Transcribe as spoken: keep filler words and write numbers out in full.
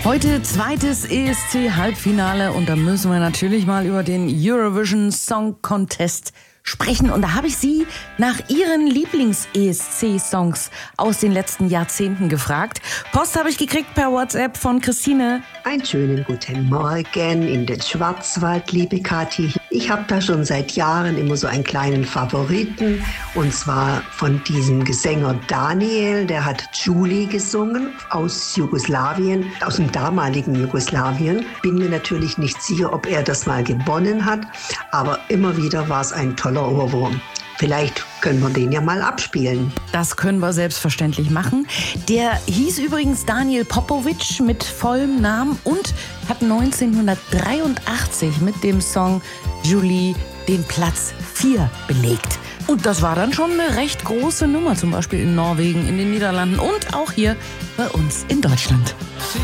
Heute zweites E S C-Halbfinale und da müssen wir natürlich mal über den Eurovision Song Contest sprechen. Und da habe ich Sie nach Ihren Lieblings-E S C-Songs aus den letzten Jahrzehnten gefragt. Post habe ich gekriegt per WhatsApp von Christine. Einen schönen guten Morgen in den Schwarzwald, liebe Kathi. Ich habe da schon seit Jahren immer so einen kleinen Favoriten, und zwar von diesem Gesänger Daniel, der hat Julie gesungen aus Jugoslawien, aus dem damaligen Jugoslawien. Bin mir natürlich nicht sicher, ob er das mal gewonnen hat, aber immer wieder war es ein toller Ohrwurm. Vielleicht können wir den ja mal abspielen. Das können wir selbstverständlich machen. Der hieß übrigens Daniel Popovic mit vollem Namen und hat neunzehnhundertdreiundachtzig mit dem Song Julie den Platz vier belegt. Und das war dann schon eine recht große Nummer, zum Beispiel in Norwegen, in den Niederlanden und auch hier bei uns in Deutschland.